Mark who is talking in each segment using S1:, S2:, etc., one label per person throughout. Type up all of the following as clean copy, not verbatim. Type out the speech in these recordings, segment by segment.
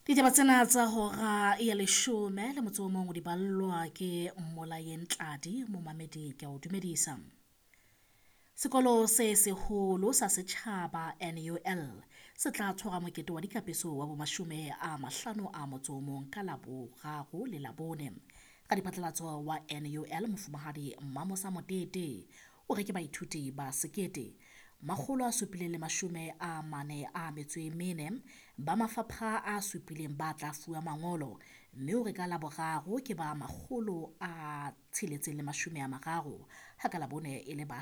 S1: Ditaba tsena tsa hora ya leshome le motso o mong di ballwa ke Mmolayeng Tladi momamedi ke a o dumedisa. Sekolo se seholo sa setjhaba NUL se tla tshwara mokete wa dikapeso wa bo 50 a motso o mong ka Laboraro le Labone. Ka diphatlalatso wa NUL Mofumahadi Mmamosa Motete o re ke baithuti ba 744 ba mafapha a 7 ba tla fuwa mangolo, mme o re ka Laboraro ke ba 630 ha ka Labone e le ba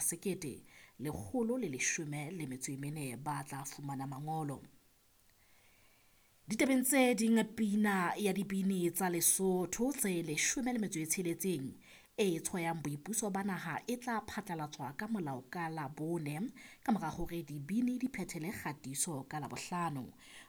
S1: 1114 ba tla fumana mangolo. Ditabeng tse ding, pina ya dibini tsa Lesotho tse 16 e tshwayang boipuso ba naha e tla phatlalatswa ka molao ka Labone ka mora hore dibini di phethele kgatiso ka Labohlano.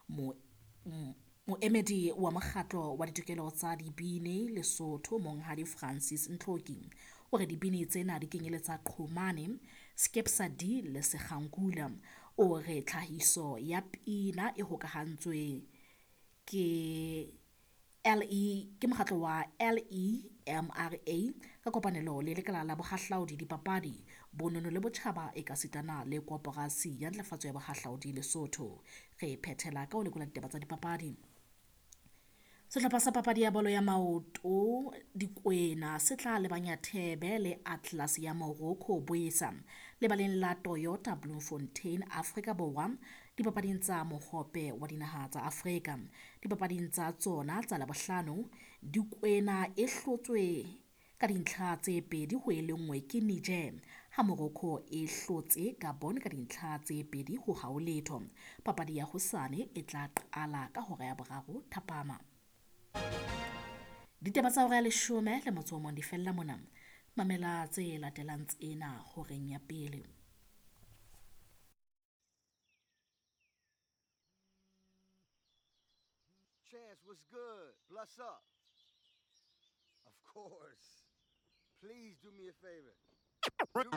S1: Moemedi wa mokgatlo wa ditokelo tsa dibini Lesotho Monghadi Francis Ntloki o re dibini tsena di kenyeletsa Qhumane, Skepsa D le Sekhankula. O re tlhahiso ya pina e hokahantswe ke mokgatlo wa LEMRA ka kopanelo le lekala la bohahlaudi dipapadi, bonono le botjhaba e ka sitana le koporasi ya ntlafatso ya bohahlaudi Lesotho. Re phethela ka ho lekola ditaba tsa dipapadi. Sehlopha sa papadi ya bolo ya maoto Dikwena se tla lebanya Thebe le Atlas ya Morocco Boesa lebaleng la Toyota Bloemfontein Afrika Borwa dipapading tsa Mohope wa dinaha tsa Afrika. Dipapading tsa tsona tsa Labohlano, Dikwena e hlotswe ka dintlha tse 2-1 ke Niger ha Morocco e hlotse Gabon ka dintlha tse 2-letho. Papadi ya hosane e tla qala ka hora ya 3 thapama. Ditaba tsa hora ya leshome le motso o mong di fella mona. Mamela tse latelang tsena horeng ya pele.
S2: Chance, what's good? Bless up. Of course. Please do me a favor.